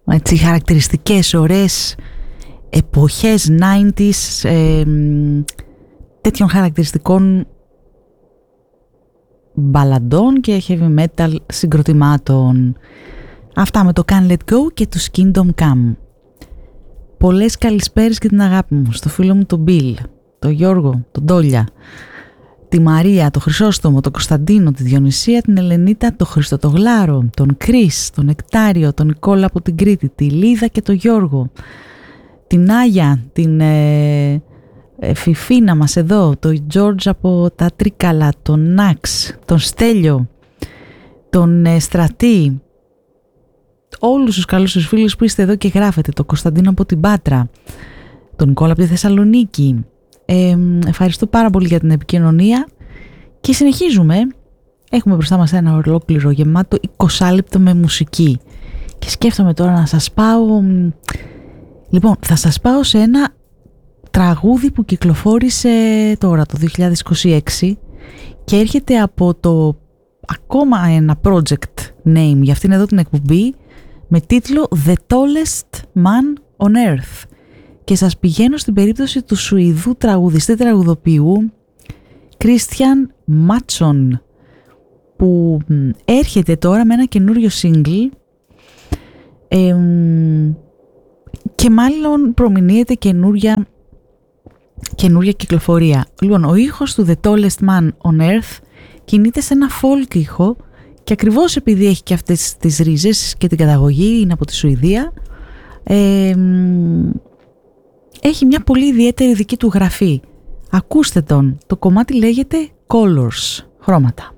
έτσι, χαρακτηριστικές, ωραίες εποχές 90s, τέτοιων χαρακτηριστικών μπαλαντών και heavy metal συγκροτημάτων. Αυτά με το Can't Let Go και του Kingdom Come. Πολλές καλησπέρες και την αγάπη μου στο φίλο μου τον Bill, τον Γιώργο, τον Ντόλια, τη Μαρία, τον Χρυσόστομο, τον Κωνσταντίνο, τη Διονυσία, την Ελενίτα, τον Χριστό, τον Γλάρο, τον Κρίς, τον Νεκτάριο, τον Νικόλα από την Κρήτη, τη Λίδα και τον Γιώργο, την Άγια, την Φιφίνα μας εδώ, τον Τζόρτζ από τα Τρίκαλα, τον Νάξ, τον Στέλιο, τον Στρατή, όλους τους καλούς τους φίλους που είστε εδώ και γράφετε, τον Κωνσταντίνο από την Πάτρα, τον Νικόλα από τη Θεσσαλονίκη. Ευχαριστώ πάρα πολύ για την επικοινωνία και συνεχίζουμε. Έχουμε μπροστά μας ένα ολόκληρο γεμάτο 20 λεπτό με μουσική και σκέφτομαι τώρα να σας πάω. Λοιπόν, θα σας πάω σε ένα τραγούδι που κυκλοφόρησε τώρα το 2026 και έρχεται από το ακόμα ένα project name για αυτήν εδώ την εκπομπή με τίτλο The Tallest Man on Earth, και σας πηγαίνω στην περίπτωση του Σουηδού τραγουδιστή τραγουδοποιού Christian Mattsson, που έρχεται τώρα με ένα καινούριο single και μάλλον προμηνύεται καινούρια κυκλοφορία. Λοιπόν, ο ήχος του The Tallest Man on Earth κινείται σε ένα folk ήχο και ακριβώς επειδή έχει και αυτές τις ρίζες και την καταγωγή, είναι από τη Σουηδία, έχει μια πολύ ιδιαίτερη δική του γραφή. Ακούστε τον, το κομμάτι λέγεται Colors, χρώματα.